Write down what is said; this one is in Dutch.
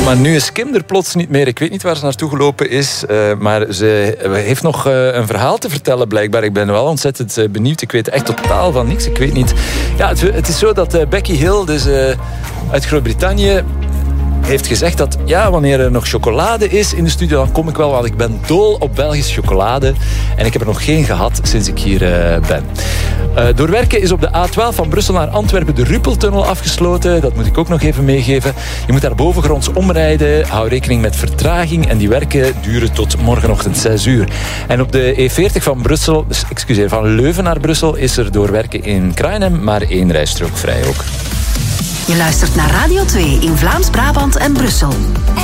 Maar nu is Kim er plots niet meer. Ik weet niet waar ze naartoe gelopen is. Maar ze heeft nog een verhaal te vertellen blijkbaar. Ik ben wel ontzettend benieuwd. Ik weet echt totaal van niks. Ik weet niet. Ja, het is zo dat Becky Hill, dus uit Groot-Brittannië, heeft gezegd dat ja, wanneer er nog chocolade is in de studio, dan kom ik wel, want ik ben dol op Belgische chocolade. En ik heb er nog geen gehad sinds ik hier ben. Door werken is op de A12 van Brussel naar Antwerpen de Ruppeltunnel afgesloten. Dat moet ik ook nog even meegeven. Je moet daar bovengronds omrijden. Hou rekening met vertraging. En die werken duren tot morgenochtend 6 uur. En op de E40 van van Leuven naar Brussel is er door werken in Kruinem maar 1 rijstrook vrij ook. Je luistert naar Radio 2 in Vlaams-Brabant en Brussel.